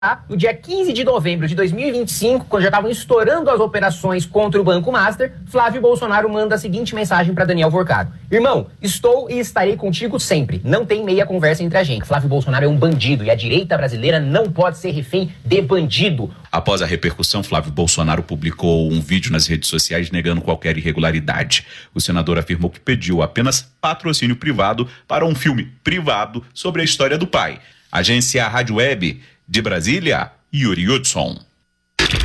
no dia 15 de novembro de 2025, quando já estavam estourando as operações contra o Banco Master, Flávio Bolsonaro manda a seguinte mensagem para Daniel Vorcado: irmão, estou e estarei contigo sempre. Não tem meia conversa entre a gente. Flávio Bolsonaro é um bandido e a direita brasileira não pode ser refém de bandido. Após a repercussão, Flávio Bolsonaro publicou um vídeo nas redes sociais negando qualquer irregularidade. O senador afirmou que pediu apenas patrocínio privado para um filme privado sobre a história do pai. Agência Rádio Web de Brasília, Yuri Hudson.